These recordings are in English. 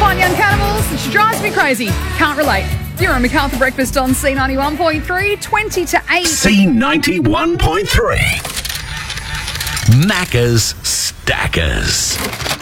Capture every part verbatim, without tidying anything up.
Fine Young Cannibals, she drives me crazy. Can't relate. You're on MacArthur Breakfast on C ninety-one point three, twenty to eight. C ninety-one point three. Macca's Stackers.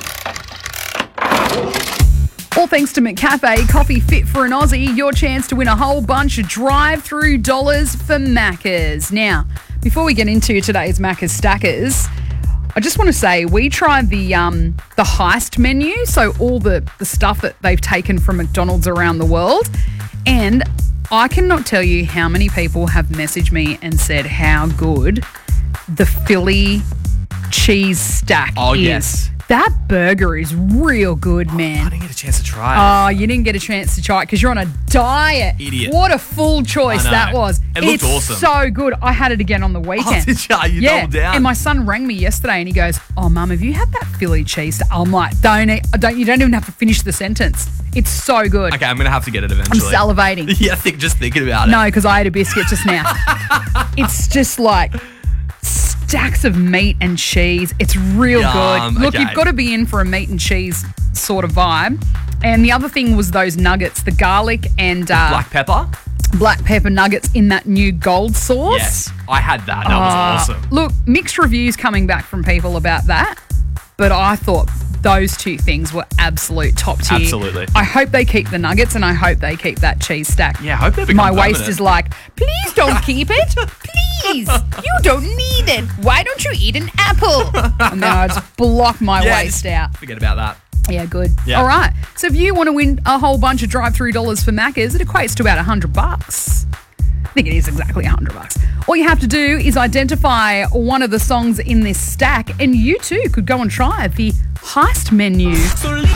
All thanks to McCafe, coffee fit for an Aussie. Your chance to win a whole bunch of drive-through dollars for Macca's. Now, before we get into today's Macca's Stackers, I just want to say we tried the um, the heist menu, so all the, the stuff that they've taken from McDonald's around the world, and I cannot tell you how many people have messaged me and said how good the Philly cheese stack Oh, is. yes. That burger is real good, man. I didn't get a chance to try it. Oh, you didn't get a chance to try it because you're on a diet. Idiot. What a full choice I know. that was. It looked it's awesome. so good. I had it again on the weekend. Oh, did you? You yeah. doubled down. And my son rang me yesterday and he goes, "Oh, Mum, have you had that Philly cheese?" I'm like, don't, eat, don't, you don't even have to finish the sentence. It's so good. Okay, I'm going to have to get it I'm eventually. salivating. Yeah, I think just thinking about it. No, because I ate a biscuit just now. It's just like stacks of meat and cheese. It's real Yum, good. Look, okay. you've got to be in for a meat and cheese sort of vibe. And the other thing was those nuggets, the garlic and uh, Black pepper? black pepper nuggets in that new gold sauce. Yes, I had that. That Uh, was awesome. Look, mixed reviews coming back from people about that, but I thought those two things were absolute top tier. Absolutely. I hope they keep the nuggets and I hope they keep that chease stack. Yeah, I hope they become My waist permanent. is like, please don't keep it. Please. You don't need it. Why don't you eat an apple? And then I just block my Yeah, waist just out. Forget about that. Yeah, good. Yeah. All right. So if you want to win a whole bunch of drive-through dollars for Macca's, it equates to about one hundred bucks. I think it is exactly one hundred bucks. All you have to do is identify one of the songs in this stack and you too could go and try the heist menu.